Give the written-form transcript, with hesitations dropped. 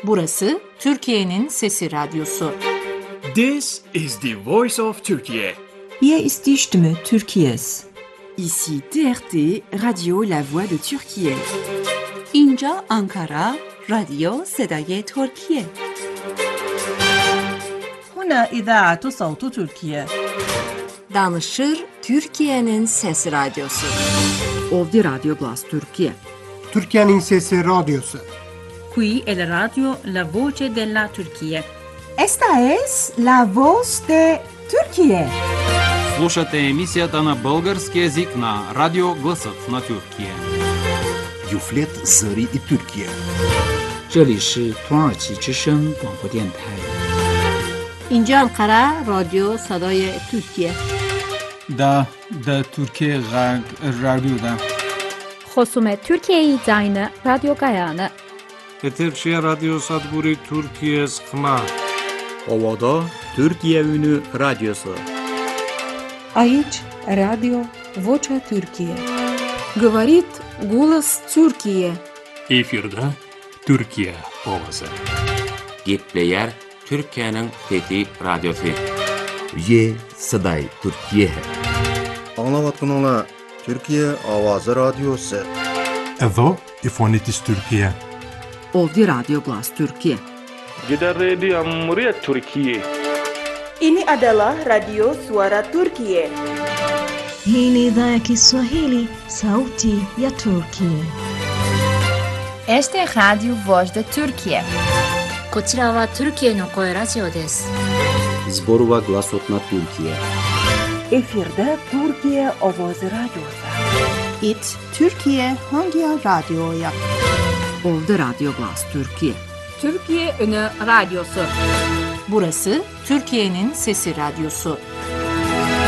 Burası Türkiye'nin Sesi Radyosu. This is the voice of Turkey. Hier ist die Stimme Türkiye's. Ici TRT, Radio La Voix de Türkiye. اینجا آنکارا، رادیو صدای ترکیه. هنا إذاعة صوت تركيا. Danışır Türkiye'nin Sesi Radyosu. Ovdje Radio Glas Türkiye. Türkiye'nin Sesi Radyosu. Qui è la radio La Voce della Turchia. Esta es la voz de Türkiye. Слушате емисията на български език на Радио Гласът на Türkiye. Юфлет Зари и Türkiye. 这里是土耳其之声广播电台。 اینجا انقره رادیو صدای ترکیه. دا Türkiye Radyo'da. خصوم Türkiye Zayne Radyo Gayane. Eterçi Radyo Sadburi Türkiye Skma. Ovada Türkiye Ünü Radyosu. Aici Radio Vocea Türkiye. Говорит голос Türkiye. Efirde Türkiye ovası. Gepleyer Türkiye'nin Fethi Radyosu. Ye Saday Türkiye. Anlavatın ola Türkiye Avazı Radyosu. Evo İfonitis Türkiye. Ovdje Radio Glas Türkiye. Gider Radio Cumhuriyet Türkiye. Ini adalah Radio Suara Turkiye. Hii ni idhaa ya Kiswahili, Sauti ya Turkiye. Este es Radio Voz de Turkiye. こちらはトルキエの声ラジオです。 Zborova Glasot na Türkiye. Efirde Türkiye Avazı Radyosu. It Türkiye hangi radyoya? Ovdje Radio Glas Türkiye. Türkiye Ünü Radyosu. Burası Türkiye'nin Sesi Radyosu.